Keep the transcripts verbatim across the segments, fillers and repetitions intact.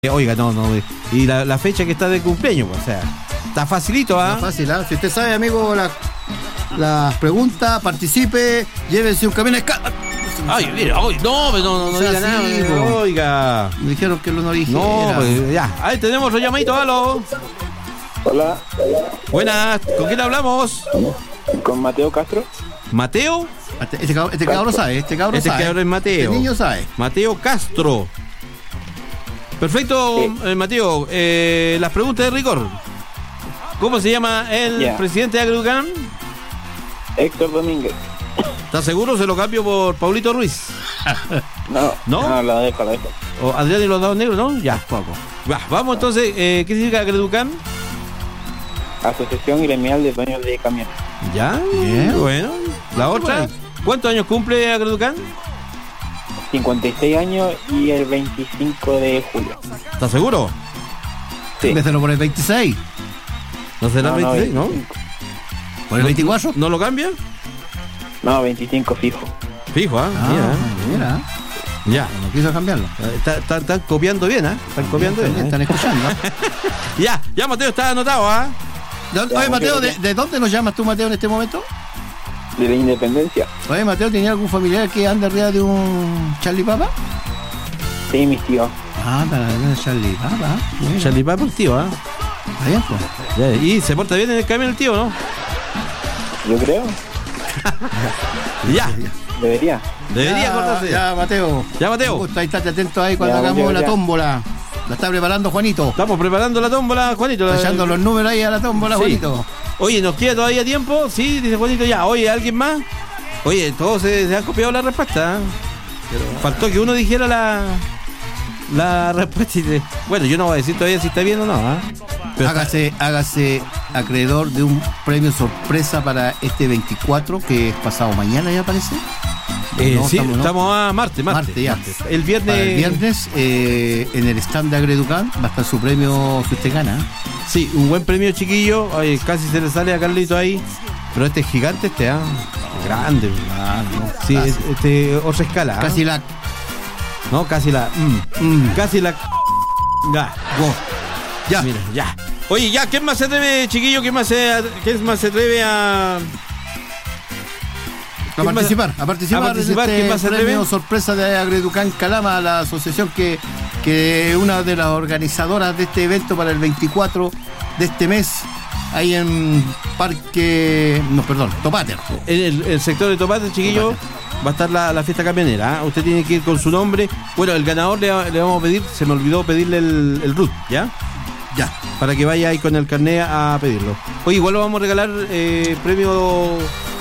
Oiga, no, no. Y la, la fecha que está de cumpleaños, o sea, está facilito, ¿ah? ¿eh? Está fácil, ¿ah? ¿eh? Si usted sabe, amigo, las la preguntas, participe, llévese un camión a escala. Ay, mira, hoy no, no, no, no o sea, diga sí, nada. po. Oiga. Me dijeron que lo no dijera. No, pues ya. Ahí tenemos los llamaditos, aló. Hola. Buenas, ¿con quién hablamos? Con Mateo Castro. ¿Mateo? Este, este, cabrón, este cabrón sabe, este cabrón Este sabe. cabrón es Mateo. Este niño sabe. Mateo Castro. Perfecto, Sí. eh, Mateo. Eh, las preguntas de rigor. ¿Cómo se llama el Ya. presidente de Agreducán? Héctor Domínguez. ¿Está seguro? Se lo cambio por Paulito Ruiz. No, ¿No? no, lo dejo, lo dejo. O Adrián y los dados negros, ¿no? Ya, poco. Va, vamos entonces. Eh, ¿Qué significa Agreducán? Asociación Gremial de Dueños de Camiones. Ya, Bien. bueno. La otra. ¿Cuántos años cumple Agreducán? cincuenta y seis años y el veinticinco de julio. ¿Está seguro? Sí. Empecélo por el veintiséis. ¿No será No, no, veintiséis, no? veinticinco. ¿Por el veinticuatro? ¿No lo cambia? No, veinticinco fijo. Fijo, ¿ah? Ah, Mira, mira. ya. No quiso cambiarlo. Está- está- Están copiando bien, ¿ah? Están copiando bien. Están ¿eh? escuchando. Ya, ya Mateo está anotado, ¿ah? ¿De dónde- Oye, Mateo, ¿de, ¿de dónde nos llamas tú, Mateo, en este momento? De la Independencia. Oye, Mateo, ¿tenía algún familiar que anda arriba de un Charlie Papa? Sí, mis tíos. Ah, para de Charlie Papa. Bueno, Charlie Papa el tío, ¿ah? está bien, pues. Ya, y se porta bien en el camión el tío, ¿no? Yo creo. Ya, Debería. debería ya, cortarse. Ya, Mateo. Ya, Mateo. Me gusta, ahí estate atento ahí cuando Ya, hagamos Mateo, la ya. tómbola. La está preparando Juanito. Estamos preparando la tómbola, Juanito. Está echando los números ahí a la tómbola, Sí. Juanito. Oye, ¿nos queda todavía tiempo? Sí, dice Juanito, ya. Oye, ¿alguien más? Oye, todos se, se han copiado la respuesta. ¿eh? Faltó que uno dijera la la respuesta. Y de- bueno, yo no voy a decir todavía si está bien o no. ¿eh? Pero Hágase, hágase acreedor de un premio sorpresa para este veinticuatro, que es pasado mañana, ya parece. eh, No, sí, estamos, estamos, ¿no? a martes, martes. Martes, ya. martes. El viernes. Para el viernes, eh, en el stand de Agreducán, va a estar su premio si usted gana. Sí, un buen premio, chiquillo. Oye, casi se le sale a Carlito ahí. Pero este es gigante, este, ¿ah? Grande. Ah, no, Sí, casi, es- este, otra escala. ¿ah? casi la. No, casi la. mm, mm, casi la. Ya. go. Ya. Mira, ya. Oye, ya, ¿quién más se atreve, chiquillo? ¿Quién más se, quién más se atreve a. A ¿quién más- participar, a participar, a participar? en ¿Quién más este se atreve? premio sorpresa de Agreducán Calama, la asociación que, que una de las organizadoras de este evento para el veinticuatro de este mes, ahí en Parque, no, perdón, Topater. En el, el sector de Topate, chiquillo, va a estar la, la fiesta camionera. ¿ah? Usted tiene que ir con su nombre. Bueno, el ganador le, va- le vamos a pedir, se me olvidó pedirle el, el root, ¿ya? Ya. Para que vaya ahí con el carnet a pedirlo. Oye, igual lo vamos a regalar eh, premio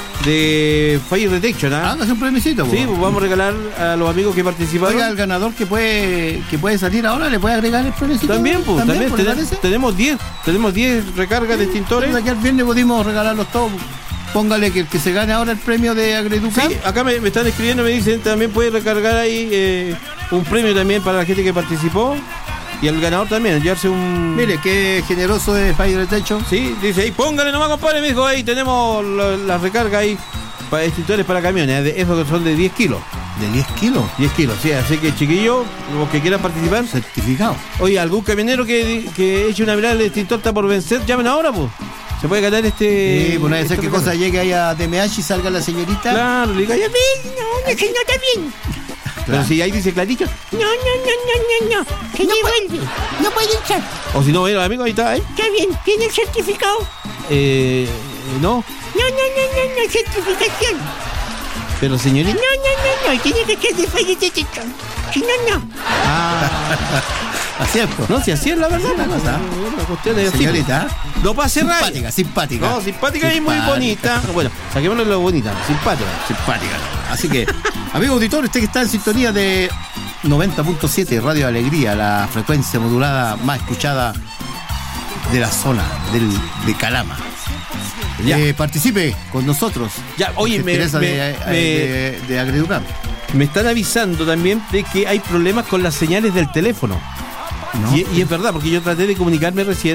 de Fire Detection, ¿ah? Hágase un premicito. Sí, po. pues vamos a regalar a los amigos que participaron. Oiga, el ganador que puede que puede salir ahora, ¿le puede agregar el premicito? También, pues, también, pues, ¿le tenemos- parece? tenemos diez, tenemos diez recargas de extintores. De aquí al viernes pudimos regalarlos todos. Póngale que el que se gane ahora el premio de Agreducan. Sí, acá me, me están escribiendo, me dicen también puede recargar ahí eh, un premio también para la gente que participó y el ganador también, llevarse un... Mire, qué generoso es Fire Detection. Sí, dice ahí, póngale nomás, compadre, me dijo, ahí tenemos la, la recarga ahí para extintores para camiones, eh, de- esos que son de diez kilos. De diez kilos. diez kilos, sí, así que chiquillos, los que quieran participar. Certificado. Oye, algún camionero que, que eche una mirada, el extintor está por vencer, llamen ahora, pues. Se puede ganar este... Sí, pues no debe ser este que regalo. cosa llegue ahí a D M H y salga la señorita. Claro, le diga, ya ven, No, es que no está bien. pero si ahí dice clarito, No, no, no, no, no, no. Que devuelve. No puede echar. o si no, bueno, amigo, ahí está, ¿eh? Está bien, ¿tiene el certificado? Eh, no, No, no, no, no, no, certificación. pero señorita. No, no, no, no, tiene que ser de Fire Detection. Si no, no. Ah, Acierto. no, si así es la verdad, la la cosa. Una cuestión de Señorita. No pase raya. Simpática, simpática. No, simpática y muy Simpática. bonita. Bueno, saquémosle lo bonita, simpática. Simpática. Así que, amigo auditor, usted que está en sintonía de noventa punto siete Radio Alegría, la frecuencia modulada más escuchada de la zona del, de Calama. Ya. Eh, participe con nosotros. Ya, oye, Se me, interesa me- de, me- de, de Agreducan. me están avisando también de que hay problemas con las señales del teléfono. ¿No? Y, y es verdad, porque yo traté de comunicarme recién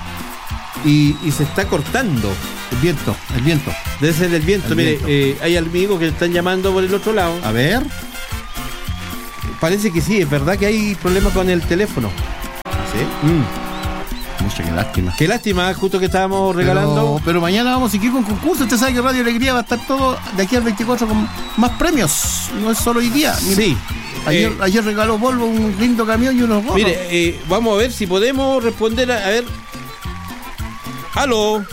y, y se está cortando. El viento, el viento. Debe ser el viento. El Mire, viento. eh, hay amigos que están llamando por el otro lado. A ver. Parece que sí, es verdad que hay problemas con el teléfono. Sí. Mm. Mucha qué lástima. Qué lástima, justo que estábamos regalando. Pero, pero mañana vamos a seguir con concurso. Usted sabe que Radio Alegría va a estar todo de aquí al veinticuatro con más premios. No es solo hoy día. Sí. Ayer, eh, ayer regaló Volvo un lindo camión y unos gorros. Mire, eh, vamos a ver si podemos responder a, a ver. Aló.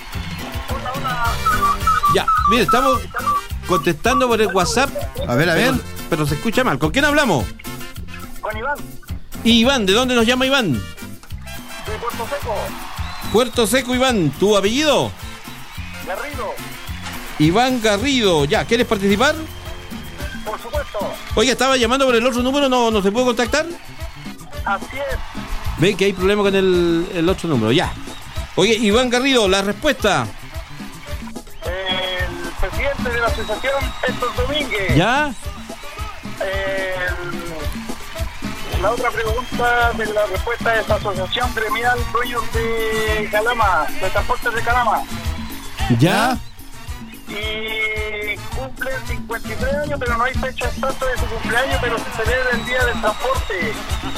Ya, mire, estamos contestando por el WhatsApp. A ver, a ver. Pero, pero se escucha mal. ¿Con quién hablamos? Con Iván, Iván, ¿de dónde nos llama Iván? de Puerto Seco, Puerto Seco, Iván. ¿Tu apellido? Garrido, Iván Garrido. Ya, ¿quieres participar? por supuesto. Oiga, estaba llamando por el otro número, ¿no, no se puede contactar? Así es. Ve que hay problema con el, el otro número, ya. Oye, Iván Garrido, la respuesta. El presidente de la asociación, Héctor Domínguez. ¿Ya? El, la otra pregunta de la respuesta es Asociación Gremial Dueños de Calama, de Transportes de Calama. ¿Ya? Y cumple cincuenta y tres años, pero no hay fecha exacta de su cumpleaños, pero se celebra el Día del Transporte.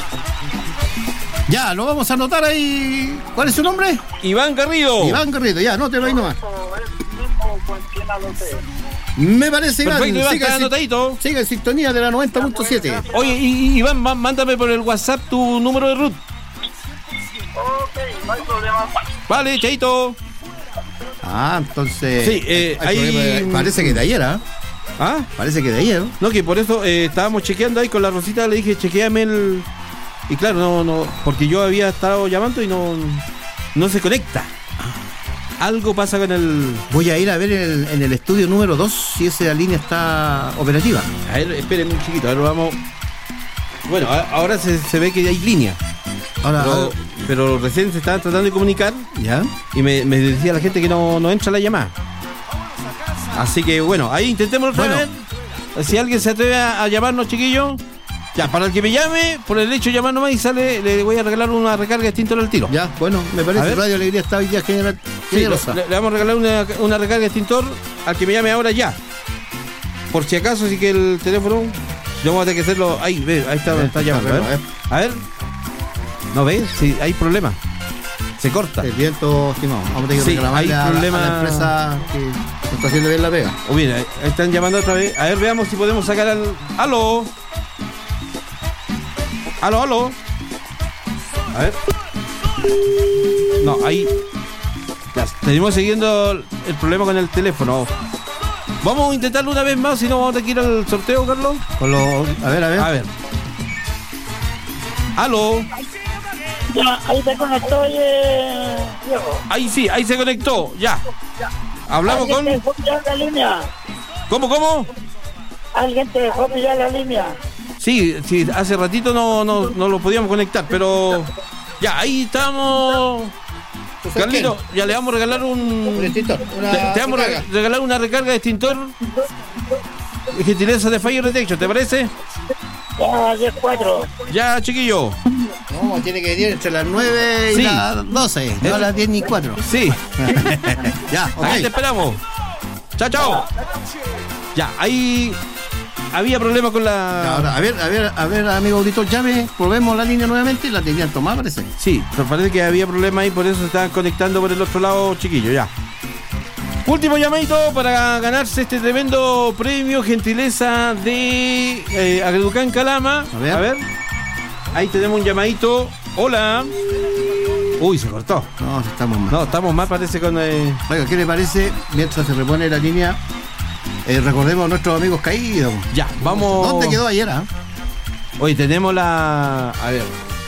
Ya, lo vamos a anotar ahí. ¿Cuál es su nombre? Iván Garrido. Iván Garrido, ya, anótelo ahí nomás. Eso es el mismo con quien habla usted. Me parece, Iván. Perfecto, Iván, Siga está en- anotadito. Siga en sintonía de la noventa punto siete. Oye, y, y, Iván, má- mándame por el WhatsApp tu número de root. Ok, no hay problema. Vale, chaito. Ah, entonces. Sí, eh, hay hay- problema de- Parece que de ayer, ¿ah? ¿Ah? Parece que de ayer. No, que por eso eh, estábamos chequeando ahí con la Rosita, le dije, chequeame el... Y claro, no, no, porque yo había estado llamando y no, no se conecta. Algo pasa con el... Voy a ir a ver en el, en el estudio número dos si esa línea está operativa. A ver, esperen un chiquito, a ver, vamos... Bueno, a- ahora se, se ve que hay línea, Ahora, pero, pero recién se estaban tratando de comunicar ¿ya? y me, me decía la gente que no, no entra la llamada. Así que bueno, ahí intentemos otra Bueno. vez. Si alguien se atreve a, a llamarnos, chiquillos, ya, para el que me llame, por el hecho de llamar nomás y sale, le voy a regalar una recarga de extintor al tiro. Ya, bueno, me A parece ver. que Radio Alegría está hoy día general, Sí, le, generosa. le vamos a regalar una, una recarga de extintor al que me llame ahora ya. Por si acaso, sí que el teléfono, yo voy a tener que hacerlo. Ahí, ve, ahí está, A ver, está llamando. A a ver. ver. A ver. ¿No ves? Sí, hay problema. Se corta. El viento, estimado. Vamos a tener que Sí, reclamarle hay a, la- problema- a la empresa que está haciendo bien la pega. O bien, ahí están llamando otra vez. A ver, veamos si podemos sacar al. ¡Aló! ¡Aló, aló! A ver. No, ahí. Ya, seguimos siguiendo el problema con el teléfono. Vamos a intentarlo una vez más, si no vamos a tener que ir al sorteo, Carlos. Con los, a ver, a ver. A ver. ¡Aló! Ya, ahí te conectó, oye, Diego. Ahí sí, ahí se conectó, ya. Hablamos con. ¿Alguien te dejó pillar la línea? ¿Cómo, cómo? ¿Alguien te dejó pillar la línea? Sí, sí, hace ratito no, no, no lo podíamos conectar, pero. Ya, ahí estamos. Carlito, ya le vamos a regalar un. Un extintor, una Te, te vamos a recarga. regalar una recarga de extintor. De gentileza de Fire Detection, ¿te parece? Ya, diez cuatro. Ya, chiquillo. No, tiene que venir entre las nueve y Sí. las doce, no a las diez ni cuatro. Sí, Ya, ok. ahí te esperamos. Chao, chao. Ya, ahí había problema con la. Ahora, a ver, a ver, a ver, amigo auditor, llame, probemos la línea nuevamente, la tenían tomada, parece. Sí, pero parece que había problema ahí, por eso se estaban conectando por el otro lado, chiquillo, ya. Último llamadito para ganarse este tremendo premio, gentileza de eh, Agreducán Calama. A ver. A ver. Ahí tenemos un llamadito. Hola. Uy, se cortó. No, estamos mal. No, estamos mal, parece con... Eh... Oiga, ¿qué le parece? Mientras se repone la línea, eh, recordemos a nuestros amigos caídos. Ya, vamos... ¿Dónde quedó ayer? Ah? Oye, tenemos la... A ver.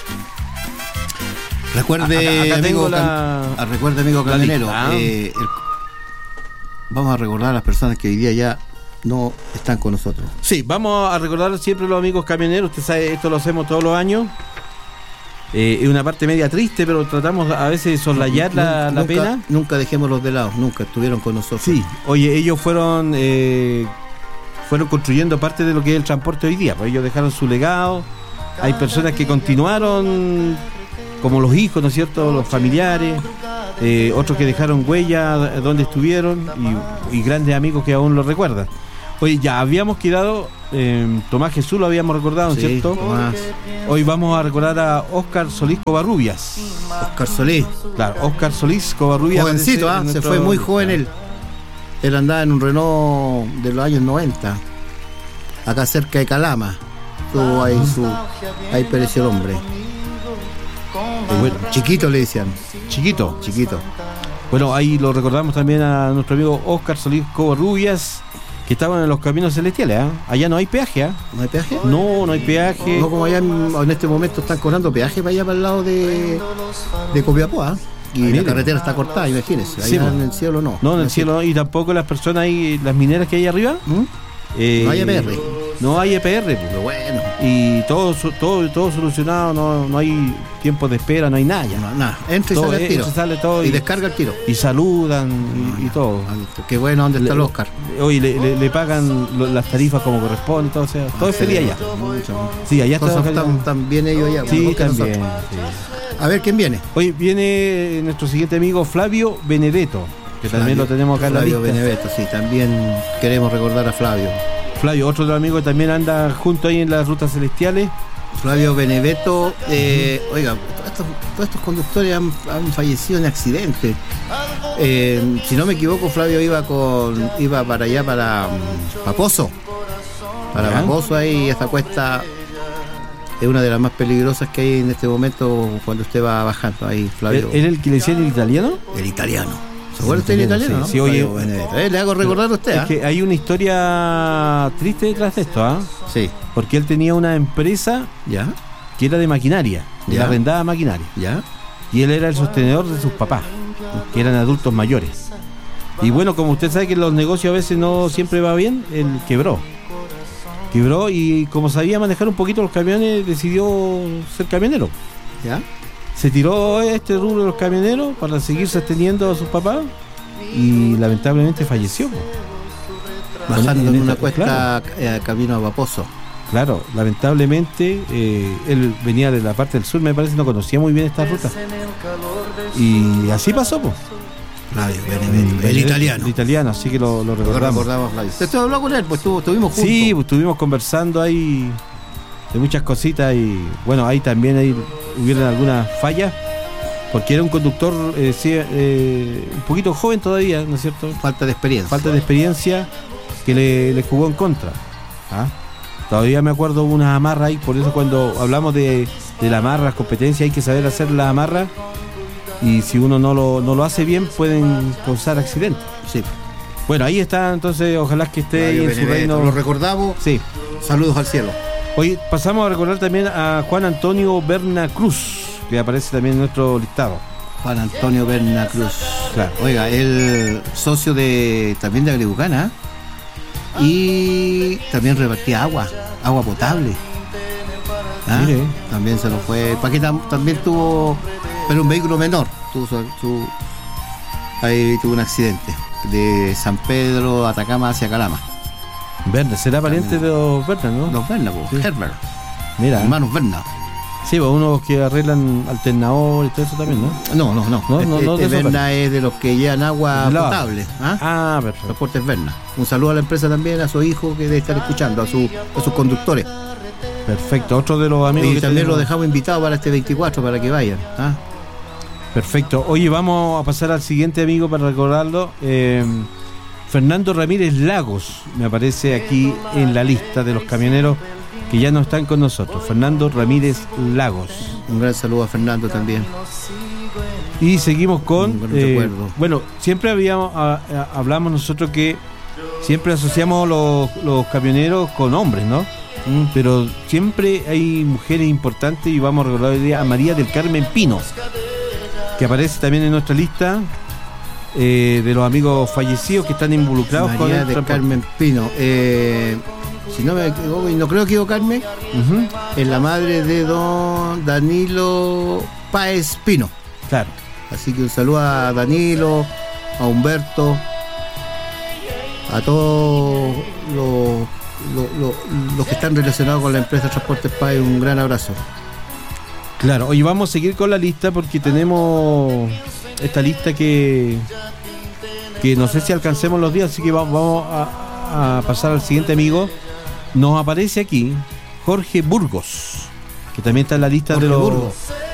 Recuerde, Acá- acá amigo, tengo la- cam- ah, recuerde, amigo la camionero, lista, ¿ah? eh, el- vamos a recordar a las personas que hoy día ya no están con nosotros. Sí, vamos a recordar siempre a los amigos camioneros. Usted sabe, esto lo hacemos todos los años. Eh, es una parte media triste, pero tratamos a veces de soslayar la, la nunca, pena. Nunca dejemos los de lado, nunca estuvieron con nosotros. Sí, oye, ellos fueron eh, fueron construyendo parte de lo que es el transporte hoy día. Pues ellos dejaron su legado. Hay personas que continuaron, como los hijos, ¿no es cierto? Los familiares. Eh, otros que dejaron huella donde estuvieron y, y grandes amigos que aún lo recuerdan. Oye, ya habíamos quedado, eh, Tomás Jesús lo habíamos recordado, Sí, ¿cierto? Tomás. Hoy vamos a recordar a Óscar Solís Covarrubias. Óscar Solís. Claro, Óscar Solís Covarrubias. Jovencito, ¿ah? aparece en Se nuestro- fue muy joven él. Él andaba en un Renault de los años noventa, acá cerca de Calama. Tuvo ahí su. Ahí pereció el hombre. Bueno, Chiquito le decían, chiquito. chiquito. Bueno, ahí lo recordamos también a nuestro amigo Óscar Solís Covarrubias, que estaban en los caminos celestiales. ¿eh? Allá no hay peaje, ¿eh? ¿No hay peaje? No, no hay peaje. No como allá en, en este momento están cobrando peaje para allá para el lado de, de Copiapó, ¿ah? Y Ah, la mire. carretera está cortada, imagínense. Sí, Allá po. en el cielo no. No, en el Así- cielo no, y tampoco las personas ahí, las mineras que hay arriba. ¿Mm? eh, No hay E P R. No hay E P R, pues. Pero bueno, Y todo, su- todo, todo solucionado, no, no hay tiempo de espera, no hay nada ya. no, nada. Entra y Todo sale el tiro. entra y sale todo Y y- descarga el tiro. Y saludan y, y todo. Qué bueno, ¿dónde está el Le- Oscar? Oye, le, le- le pagan lo- las tarifas como corresponde, todo, o sea, todo es feliz allá. Sí, allá está. Cosas tan, tan bien ellos allá. Sí, mejor que también. nosotros. Sí. A ver, ¿quién viene? Oye, viene nuestro siguiente amigo Flavio Benedetto, que también Flavio- lo tenemos acá en la Flavio lista. Benedetto, sí, también queremos recordar a Flavio. Flavio, otro de los amigos que también anda junto ahí en las rutas celestiales. Flavio Benedetto, eh, oiga, todos estos, todos estos conductores han, han fallecido en accidentes. Eh, si no me equivoco, Flavio iba con iba para allá, para mm, Paposo. Para Ya. Paposo, ahí esa cuesta es una de las más peligrosas que hay en este momento cuando usted va bajando ahí, Flavio. ¿Era el que le decía en italiano? El italiano. ¿Se acuerda usted del italiano? Sí, no? sí, oye, Flavio Benedetto. Eh, le hago recordar a usted, Es ¿ah? que hay una historia triste detrás de esto, ¿ah? Sí. Porque él tenía una empresa ¿Ya? que era de maquinaria, él Ya. arrendaba maquinaria. ¿Ya? Y él era el sostenedor de sus papás, que eran adultos mayores. Y bueno, como usted sabe que los negocios a veces no siempre va bien, él quebró. Quebró y como sabía manejar un poquito los camiones, decidió ser camionero. ¿Ya? Se tiró este rubro de los camioneros para seguir sosteniendo a sus papás y lamentablemente falleció. po. Bajando en En una esta- cuesta eh, camino a Paposo. Claro, lamentablemente eh, él venía de la parte del sur, me parece, no conocía muy bien esta ruta. Y así pasó, pues. Flavio Benedetto, el italiano. El italiano, así que lo, lo Lo recordamos. recordamos, Flavio. ¿Usted habló con él? Pues estuvo- estuvimos juntos. Sí, pues estuvimos conversando ahí de muchas cositas y bueno, ahí también ahí hubieron algunas fallas, porque era un conductor eh, sí, eh, un poquito joven todavía, ¿no es cierto? Falta de experiencia. Falta de experiencia que le, le jugó en contra. ¿Ah? Todavía me acuerdo unas amarras ahí, por eso cuando hablamos de, de la amarra, las competencias, hay que saber hacer la amarra y si uno no lo, no lo hace bien pueden causar accidentes. Sí. Bueno, ahí está, entonces ojalá que esté ahí Flavio en su Benedetto. reino. Lo recordamos. Sí. Saludos al cielo. Hoy pasamos a recordar también a Juan Antonio Berna Cruz, que aparece también en nuestro listado. Juan Antonio Berna Cruz. Claro. Oiga, el socio de también de Agribucana y también repartía agua, agua potable. ¿Ah? Mire. También se lo fue. Paquita también tuvo, pero un vehículo menor. Tuvo su, su- ahí tuvo un accidente de San Pedro, Atacama hacia Calama. Berna, será pariente de los Berna, ¿no? Los Berna, po, Sí. Herbert, Mira. hermanos Berna. Sí, pues unos que arreglan alternadores y todo eso también, ¿no? No, no, no. No, no, este no, de este eso, Berna es de los que llevan agua De la- potable. ¿Ah? Ah, perfecto. Transportes Berna. Un saludo a la empresa también, a su hijo que debe estar escuchando, a, su, a sus conductores. Perfecto. Otro de los amigos Y que también tenemos. lo dejamos invitado para este veinticuatro para que vayan. ¿Ah? Perfecto. Oye, vamos a pasar al siguiente amigo para recordarlo. Eh, Fernando Ramírez Lagos me aparece aquí en la lista de los camioneros que ya no están con nosotros. Fernando Ramírez Lagos. Un gran saludo a Fernando también. Y seguimos con. Un buen eh, recuerdo. bueno, siempre habíamos a- a- hablamos nosotros que siempre asociamos los, los camioneros con hombres, ¿no? Mm. Pero siempre hay mujeres importantes y vamos a recordar hoy día a María del Carmen Pino, que aparece también en nuestra lista eh, de los amigos fallecidos que están involucrados con María el de transporte. Carmen Pino. Eh, si no me equivoco, y no creo equivocarme, Ujú, es la madre de don Danilo Páez Pino. claro. Así que un saludo a Danilo, a Humberto, a todos los, los, los- los que están relacionados con la empresa Transportes Páez. Un gran abrazo. Claro, hoy vamos a seguir con la lista porque tenemos esta lista que que no sé si alcancemos los días, así que va- vamos a, a pasar al siguiente amigo. Nos aparece aquí Jorge Burgos, que también está en la lista Jorge de los Burgos.